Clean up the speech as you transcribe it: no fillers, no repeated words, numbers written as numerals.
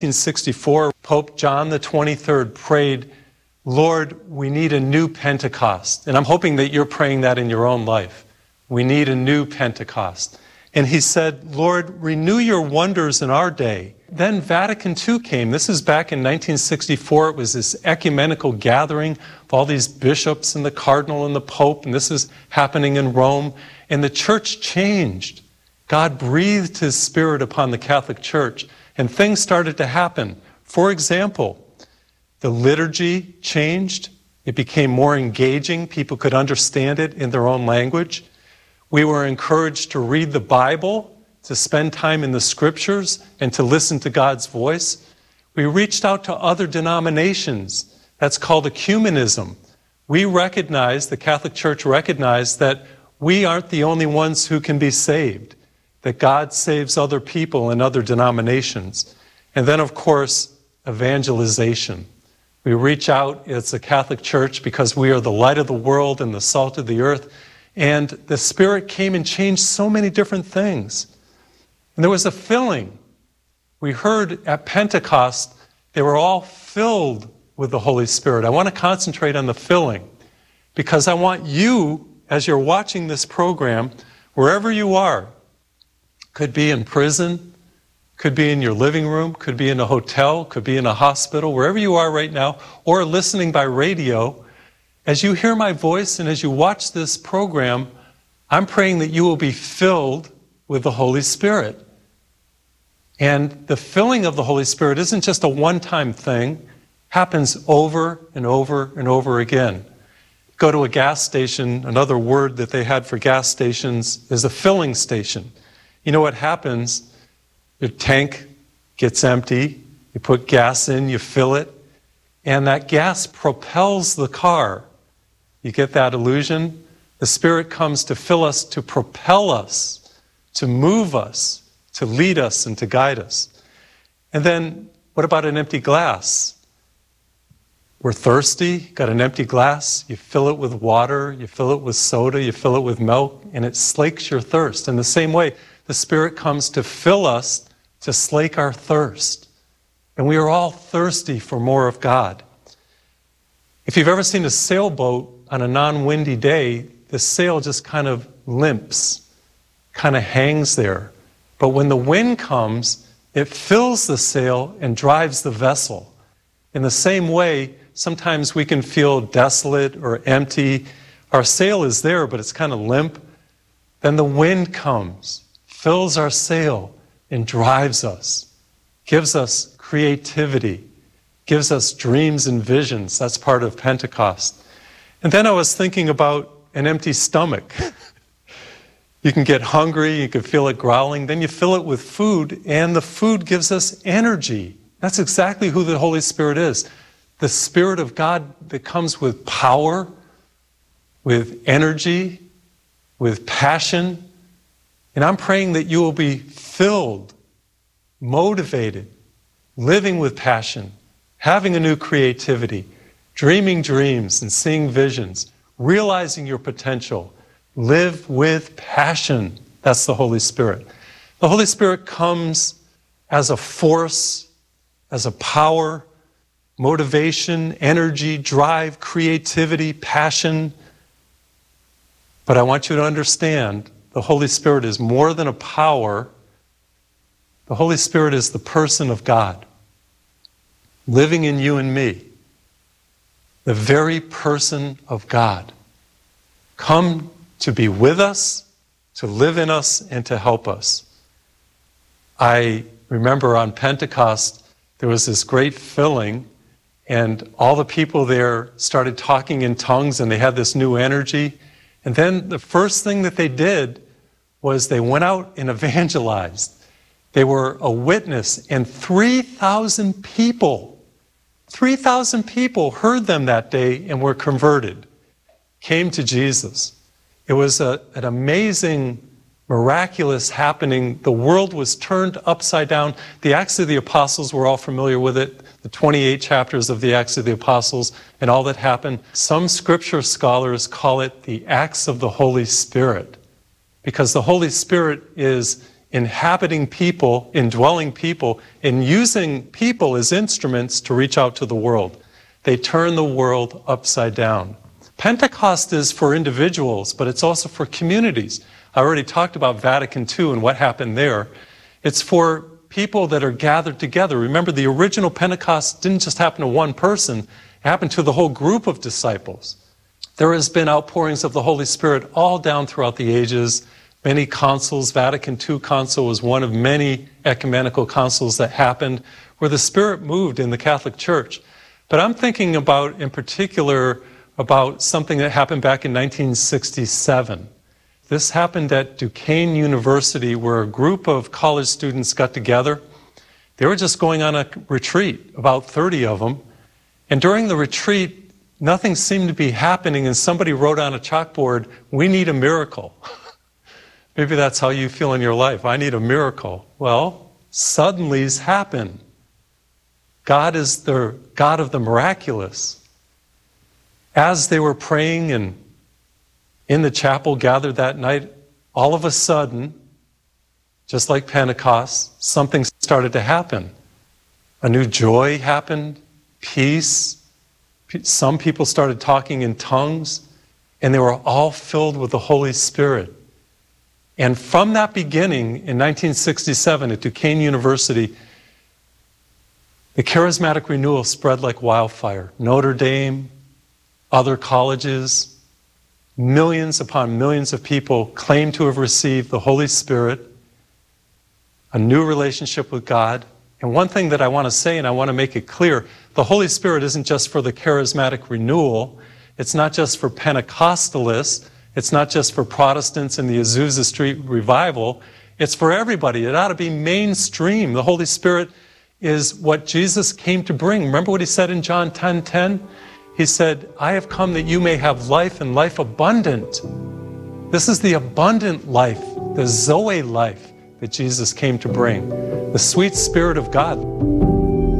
1964, Pope John the 23rd prayed, "Lord, we need a new Pentecost." And I'm hoping that you're praying that in your own life. We need a new Pentecost. And he said, "Lord, renew your wonders in our day." Then Vatican II came. This is back in 1964. It was this ecumenical gathering of all these bishops and the cardinal and the pope, and this is happening in Rome. And the church changed. God breathed his spirit upon the Catholic Church, and things started to happen. For example, the liturgy changed. It became more engaging. People could understand it in their own language. We were encouraged to read the Bible, to spend time in the scriptures, and to listen to God's voice. We reached out to other denominations. That's called ecumenism. We recognized, the Catholic Church recognized, that we aren't the only ones who can be saved, that God saves other people in other denominations. And then, of course, evangelization. We reach out as the Catholic Church because we are the light of the world and the salt of the earth. And the Spirit came and changed so many different things. And there was a filling. We heard at Pentecost, they were all filled with the Holy Spirit. I want to concentrate on the filling because I want you, as you're watching this program, wherever you are, could be in prison, could be in your living room, could be in a hotel, could be in a hospital, wherever you are right now, or listening by radio. As you hear my voice and as you watch this program, I'm praying that you will be filled with the Holy Spirit. And the filling of the Holy Spirit isn't just a one-time thing, happens over and over and over again. Go to a gas station, another word that they had for gas stations is a filling station. You know what happens? Your tank gets empty, you put gas in, you fill it, and that gas propels the car. You get that illusion? The Spirit comes to fill us, to propel us, to move us, to lead us, and to guide us. And then, what about an empty glass? We're thirsty, got an empty glass, you fill it with water, you fill it with soda, you fill it with milk, and it slakes your thirst. In the same way, the Spirit comes to fill us, to slake our thirst. And we are all thirsty for more of God. If you've ever seen a sailboat on a non-windy day, the sail just kind of limps, kind of hangs there. But when the wind comes, it fills the sail and drives the vessel. In the same way, sometimes we can feel desolate or empty. Our sail is there, but it's kind of limp. Then the wind comes, fills our sail, and drives us, gives us creativity, gives us dreams and visions. That's part of Pentecost. And then I was thinking about an empty stomach. You can get hungry, you can feel it growling, then you fill it with food, and the food gives us energy. That's exactly who the Holy Spirit is. The Spirit of God that comes with power, with energy, with passion. And I'm praying that you will be filled, motivated, living with passion, having a new creativity, dreaming dreams and seeing visions, realizing your potential. Live with passion. That's the Holy Spirit. The Holy Spirit comes as a force, as a power, motivation, energy, drive, creativity, passion. But I want you to understand the Holy Spirit is more than a power. The Holy Spirit is the person of God, living in you and me. The very person of God. Come to be with us, to live in us, and to help us. I remember on Pentecost, there was this great filling, and all the people there started talking in tongues, and they had this new energy. And then the first thing that they did was they went out and evangelized. They were a witness, and 3,000 people heard them that day and were converted, came to Jesus. It was an amazing, miraculous happening. The world was turned upside down. The Acts of the Apostles, we're all familiar with it, the 28 chapters of the Acts of the Apostles and all that happened. Some scripture scholars call it the Acts of the Holy Spirit, because the Holy Spirit is inhabiting people, indwelling people, and using people as instruments to reach out to the world. They turn the world upside down. Pentecost is for individuals, but it's also for communities. I already talked about Vatican II and what happened there. It's for people that are gathered together. Remember, the original Pentecost didn't just happen to one person, it happened to the whole group of disciples. There has been outpourings of the Holy Spirit all down throughout the ages. Many councils, Vatican II council was one of many ecumenical councils that happened where the Spirit moved in the Catholic Church. But I'm thinking about, in particular, about something that happened back in 1967. This happened at Duquesne University, where a group of college students got together. They were just going on a retreat, about 30 of them. And during the retreat, nothing seemed to be happening, and somebody wrote on a chalkboard, "We need a miracle." Maybe that's how you feel in your life. I need a miracle. Well, suddenlies happen. God is the God of the miraculous. As they were praying and in the chapel gathered that night, all of a sudden, just like Pentecost, something started to happen. A new joy happened, peace. Some people started talking in tongues, and they were all filled with the Holy Spirit. And from that beginning, in 1967 at Duquesne University, the charismatic renewal spread like wildfire. Notre Dame, other colleges, millions upon millions of people claim to have received the Holy Spirit, a new relationship with God. And one thing that I want to say, and I want to make it clear, the Holy Spirit isn't just for the charismatic renewal. It's not just for Pentecostalists. It's not just for Protestants in the Azusa Street revival. It's for everybody. It ought to be mainstream. The Holy Spirit is what Jesus came to bring. Remember what he said in John 10:10? He said, "I have come that you may have life and life abundant." This is the abundant life, the Zoe life that Jesus came to bring, the sweet Spirit of God.